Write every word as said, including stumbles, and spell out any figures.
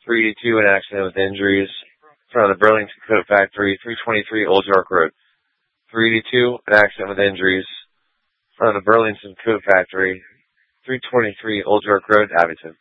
three eighty-two, an accident with injuries. In front of the Burlington Coat Factory, three twenty-three Old York Road. three eighty-two, an accident with injuries. In front of the Burlington Coat Factory, three twenty-three Old York Road, Abington.